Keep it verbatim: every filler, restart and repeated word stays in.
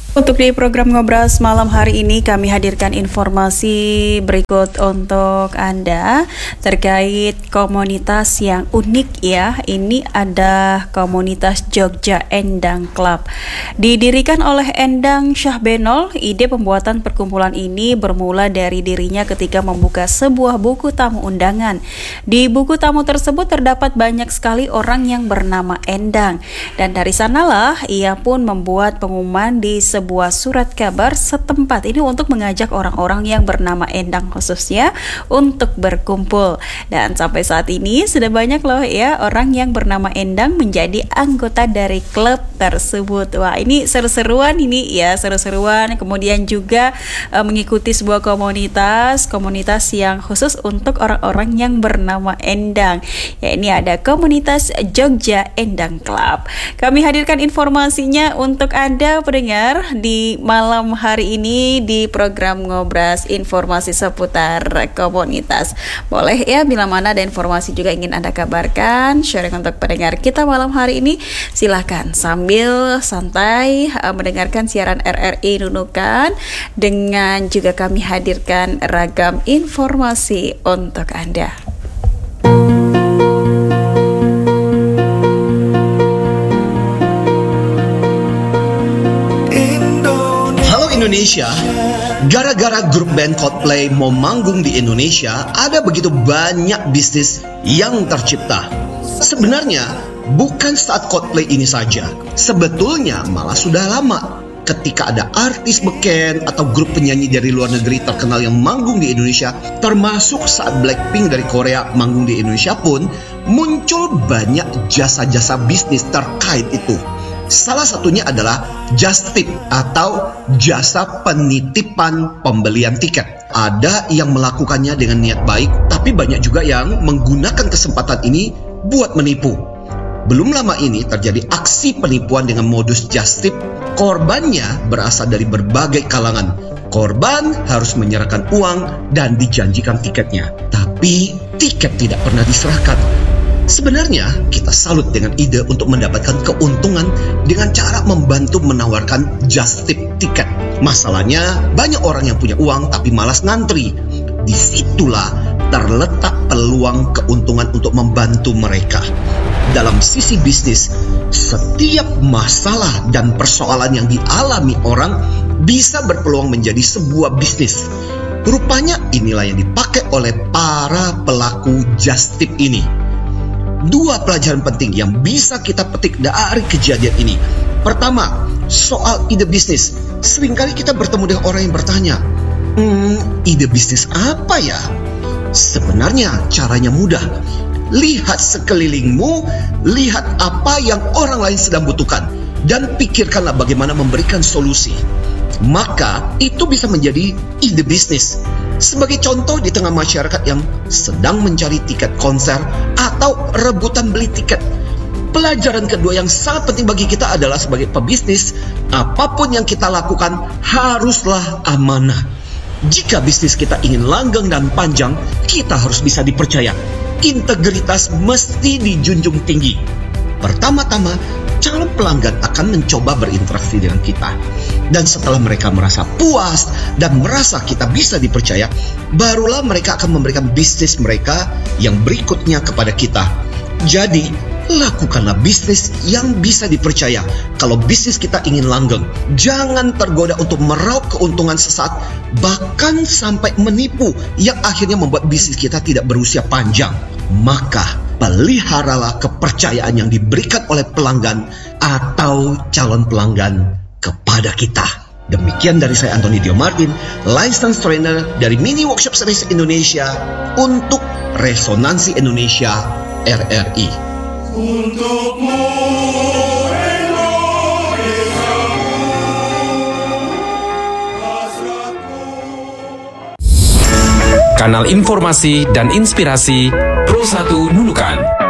Untuk di program Ngobras malam hari ini kami hadirkan informasi berikut untuk Anda terkait komunitas yang unik ya. Ini ada komunitas Jogja Endang Club. Didirikan oleh Endang Syahbenol, ide pembuatan perkumpulan ini bermula dari dirinya ketika membuka sebuah buku tamu undangan. Di buku tamu tersebut terdapat banyak sekali orang yang bernama Endang. Dan dari sanalah ia pun membuat pengumuman di sebuah surat kabar setempat ini untuk mengajak orang-orang yang bernama Endang khususnya untuk berkumpul. Dan sampai saat ini sudah banyak loh ya orang yang bernama Endang menjadi anggota dari klub tersebut. Wah, ini seru-seruan ini ya, seru-seruan. Kemudian juga uh, mengikuti sebuah komunitas, komunitas yang khusus untuk orang-orang yang bernama Endang. Ya, ini ada komunitas Jogja Endang Club. Kami hadirkan informasinya untuk Anda pendengar di malam hari ini di program Ngobras, informasi seputar komunitas. Boleh ya, bila mana ada informasi juga ingin Anda kabarkan, sharing untuk pendengar kita malam hari ini, silahkan sambil santai uh, mendengarkan siaran R R I Nunukan, dengan juga kami hadirkan ragam informasi untuk Anda. Indonesia, gara-gara grup band Coldplay mau manggung di Indonesia, ada begitu banyak bisnis yang tercipta. Sebenarnya bukan saat Coldplay ini saja, sebetulnya malah sudah lama. Ketika ada artis beken atau grup penyanyi dari luar negeri terkenal yang manggung di Indonesia, termasuk saat Blackpink dari Korea manggung di Indonesia pun, muncul banyak jasa-jasa bisnis terkait itu. Salah satunya adalah just tip atau jasa penitipan pembelian tiket. Ada yang melakukannya dengan niat baik, tapi banyak juga yang menggunakan kesempatan ini buat menipu. Belum lama ini terjadi aksi penipuan dengan modus just tip. Korbannya berasal dari berbagai kalangan. Korban harus menyerahkan uang dan dijanjikan tiketnya, tapi tiket tidak pernah diserahkan. Sebenarnya kita salut dengan ide untuk mendapatkan keuntungan dengan cara membantu menawarkan just tip tiket. Masalahnya banyak orang yang punya uang tapi malas ngantri. Disitulah terletak peluang keuntungan untuk membantu mereka. Dalam sisi bisnis, setiap masalah dan persoalan yang dialami orang bisa berpeluang menjadi sebuah bisnis. Rupanya inilah yang dipakai oleh para pelaku just tip ini. Dua pelajaran penting yang bisa kita petik dari kejadian ini. Pertama, soal ide bisnis. Seringkali kita bertemu dengan orang yang bertanya, Hmm, ide bisnis apa ya? Sebenarnya caranya mudah. Lihat sekelilingmu, lihat apa yang orang lain sedang butuhkan, dan pikirkanlah bagaimana memberikan solusi. Maka itu bisa menjadi ide bisnis. Sebagai contoh, di tengah masyarakat yang sedang mencari tiket konser atau rebutan beli tiket, pelajaran kedua yang sangat penting bagi kita adalah sebagai pebisnis, apapun yang kita lakukan haruslah amanah. Jika bisnis kita ingin langgeng dan panjang, kita harus bisa dipercaya. Integritas mesti dijunjung tinggi. Pertama-tama, calon pelanggan akan mencoba berinteraksi dengan kita. Dan setelah mereka merasa puas dan merasa kita bisa dipercaya, barulah mereka akan memberikan bisnis mereka yang berikutnya kepada kita. Jadi, lakukanlah bisnis yang bisa dipercaya. Kalau bisnis kita ingin langgeng, jangan tergoda untuk meraup keuntungan sesaat, bahkan sampai menipu yang akhirnya membuat bisnis kita tidak berusia panjang. Maka, peliharalah kepercayaan yang diberikan oleh pelanggan atau calon pelanggan kepada kita. Demikian dari saya, Anthony Dio Martin, licensed trainer dari Mini Workshop Service Indonesia untuk Resonansi Indonesia R R I. Untukmu Indonesia, kanal informasi dan inspirasi Pro satu Nunukan.